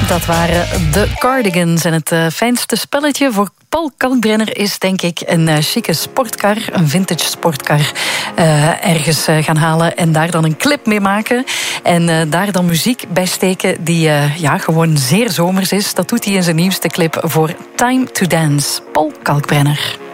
Dat waren de Cardigans. En het fijnste spelletje voor Paul Kalkbrenner is denk ik een chique sportkar, een vintage sportkar, ergens gaan halen en daar dan een clip mee maken. En daar dan muziek bij steken die gewoon zeer zomers is. Dat doet hij in zijn nieuwste clip voor Time to Dance. Paul Kalkbrenner.